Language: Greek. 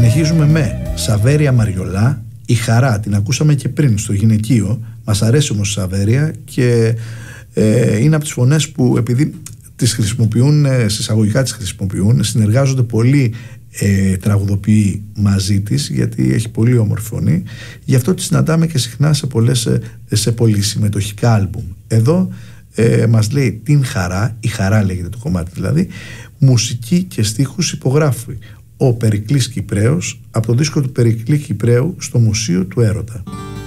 Συνεχίζουμε με Σαβέρια Μαριολά, η χαρά, την ακούσαμε και πριν στο γυναικείο. Μας αρέσει όμως η Σαβέρια και είναι από τις φωνές που, επειδή τις χρησιμοποιούν, συσσαγωγικά τις χρησιμοποιούν, συνεργάζονται πολύ τραγουδοποιοί μαζί της, γιατί έχει πολύ όμορφη φωνή. Γι' αυτό τη συναντάμε και συχνά σε πολυσυμμετοχικά άλμπουμ. Εδώ μας λέει την χαρά, η χαρά λέγεται το κομμάτι δηλαδή, μουσική και στίχους υπογράφει ο Περικλής Κυπραίος από το δίσκο του Περικλή Κυπραίου στο Μουσείο του Έρωτα.